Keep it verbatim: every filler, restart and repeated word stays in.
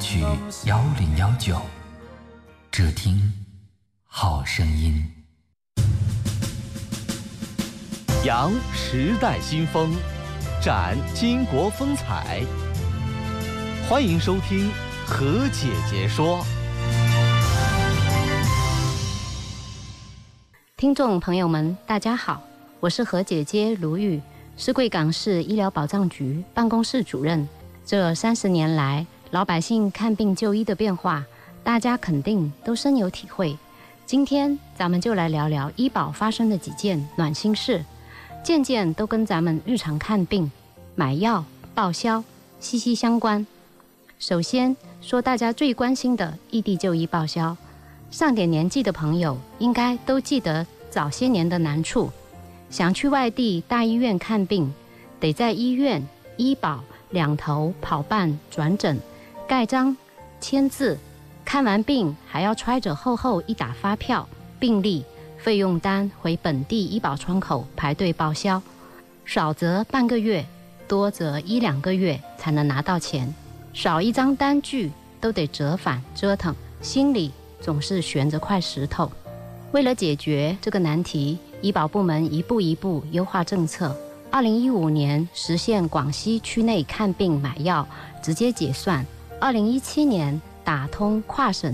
曲幺零幺九，只听好声音。 扬时代新风，展巾帼风采。欢迎收听何姐姐说。 听众朋友们，大家好，我是何姐姐卢玉，是贵港市医疗保障局办公室主任。这三十年来，老百姓看病就医的变化，大家肯定都深有体会。今天咱们就来聊聊医保发生的几件暖心事，件件都跟咱们日常看病、买药、报销息息相关。首先说大家最关心的异地就医报销，上点年纪的朋友应该都记得早些年的难处。想去外地大医院看病，得在医院、医保两头跑办转诊、盖章、签字，看完病还要揣着厚厚一沓发票、病历、费用单回本地医保窗口排队报销，少则半个月，多则一两个月才能拿到钱，少一张单据都得折返折腾，心里总是悬着块石头。为了解决这个难题，医保部门一步一步优化政策。二零一五年实现广西区内看病买药直接结算，二零一七年打通跨省